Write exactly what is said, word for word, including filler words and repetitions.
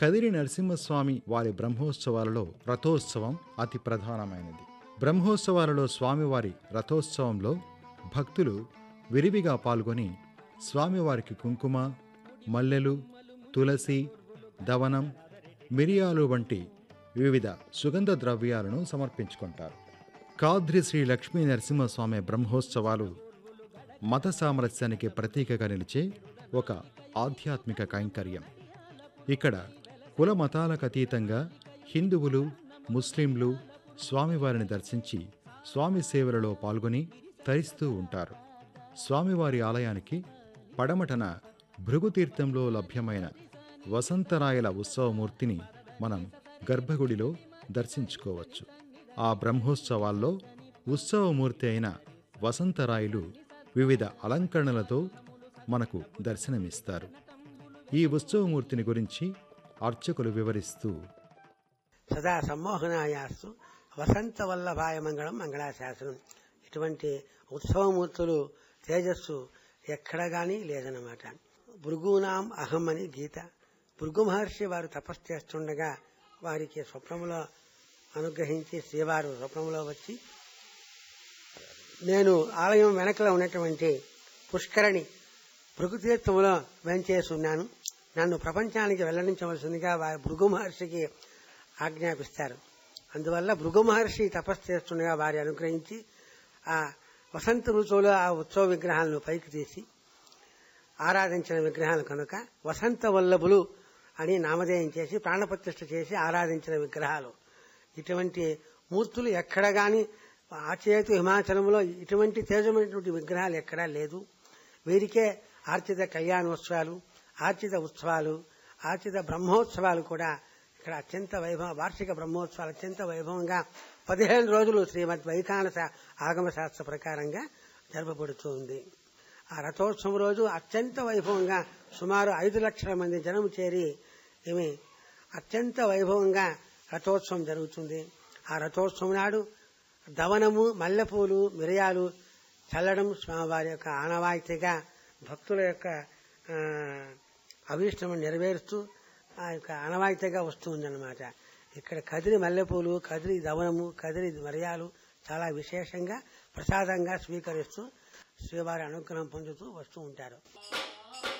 కదిరి నరసింహస్వామి వారి బ్రహ్మోత్సవాలలో రథోత్సవం అతి ప్రధానమైనది. బ్రహ్మోత్సవాలలో స్వామివారి రథోత్సవంలో భక్తులు విరివిగా పాల్గొని స్వామివారికి కుంకుమ, మల్లెలు, తులసి, దవనం, మిరియాలు వంటి వివిధ సుగంధ ద్రవ్యాలను సమర్పించుకుంటారు. కాద్రి శ్రీ లక్ష్మీ నరసింహస్వామి బ్రహ్మోత్సవాలు మత సామరస్యానికి ప్రతీకగా నిలిచే ఒక ఆధ్యాత్మిక కైంకర్యం. ఇక్కడ కుల మతాలకు అతీతంగా హిందువులు, ముస్లింలు స్వామివారిని దర్శించి స్వామి సేవలలో పాల్గొని తరిస్తూ ఉంటారు. స్వామివారి ఆలయానికి పడమటన భృగుతీర్థంలో లభ్యమైన వసంతరాయల ఉత్సవమూర్తిని మనం గర్భగుడిలో దర్శించుకోవచ్చు. ఆ బ్రహ్మోత్సవాల్లో ఉత్సవమూర్తి అయిన వసంతరాయలు వివిధ అలంకరణలతో మనకు దర్శనమిస్తారు. ఈ ఉత్సవమూర్తిని గురించి అర్చకులు వివరిస్తూ, సదా సమ్మోహనాయాస్తు వసంత వల్లభాయ మంగళం మంగళాశాసనం. ఇటువంటి ఉత్సవమూర్తులు తేజస్సు ఎక్కడ గాని లేదన్నమాట. భృగునాం అహం అని గీత. భృగు మహర్షి వారు తపస్సు చేస్తుండగా వారికి స్వప్నములో అనుగ్రహించి శ్రీవారు స్వప్నములో వచ్చి, నేను ఆలయం వెనకలో ఉన్నటువంటి పుష్కరిణి భృగుతీర్థములో వెంచేస్తున్నాను, నన్ను ప్రపంచానికి వెల్లడించవలసిందిగా వారి భృగు మహర్షికి ఆజ్ఞాపిస్తారు. అందువల్ల భృగు మహర్షి తపస్సు చేస్తుండగా వారి అనుగ్రహించి ఆ వసంత ఋతువులో ఆ ఉత్సవ విగ్రహాలను పైకి తీసి ఆరాధించిన విగ్రహాలు కనుక వసంత వల్లభులు అని నామధేయం చేసి ప్రాణప్రతిష్ఠ చేసి ఆరాధించిన విగ్రహాలు. ఇటువంటి మూర్తులు ఎక్కడ గాని ఆచేతు హిమాచలంలో ఇటువంటి తేజమైనటువంటి విగ్రహాలు ఎక్కడా లేదు. వీరికే ఆర్చిత కళ్యాణోత్సవాలు, ఆర్చిత ఉత్సవాలు, ఆర్చిత బ్రహ్మోత్సవాలు కూడా ఇక్కడ అత్యంత వైభవం, వార్షిక బ్రహ్మోత్సవాలు అత్యంత వైభవంగా పదిహేను రోజులు శ్రీమద్ వైఖానస ఆగమ శాస్త్ర ప్రకారంగా జరపబడుతూ ఉంది. ఆ రథోత్సవం రోజు అత్యంత వైభవంగా సుమారు ఐదు లక్షల మంది జనం చేరి ఏమి అత్యంత వైభవంగా రథోత్సవం జరుగుతుంది. ఆ రథోత్సవం నాడు దవనము, మల్లెపూలు, మిరియాలు చల్లడం స్వామివారి యొక్క ఆనవాయితీగా భక్తుల యొక్క అభీష్టము నెరవేరుస్తూ ఆ యొక్క ఆనవాయితీగా వస్తూ ఉందన్నమాట. ఇక్కడ కదిరి మల్లెపూలు, కదిరి దవనము, కదిరి మిరియాలు చాలా విశేషంగా ప్రసాదంగా స్వీకరిస్తూ శ్రీవారి అనుగ్రహం పొందుతూ వస్తూ ఉంటారు.